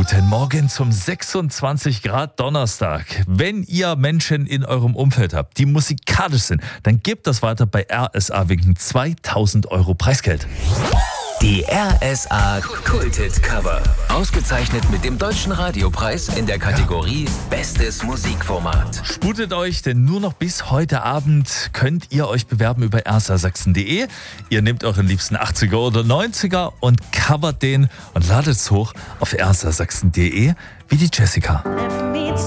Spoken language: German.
Guten Morgen zum 26 Grad Donnerstag. Wenn ihr Menschen in eurem Umfeld habt, die musikalisch sind, dann gebt das weiter bei RSA wegen 2000 € Preisgeld. Die RSA Kulthit Cover. Ausgezeichnet mit dem Deutschen Radiopreis in der Kategorie Bestes Musikformat. Sputet euch, denn nur noch bis heute Abend könnt ihr euch bewerben über rsasachsen.de. Ihr nehmt euren liebsten 80er oder 90er und covert den und ladet es hoch auf rsasachsen.de wie die Jessica.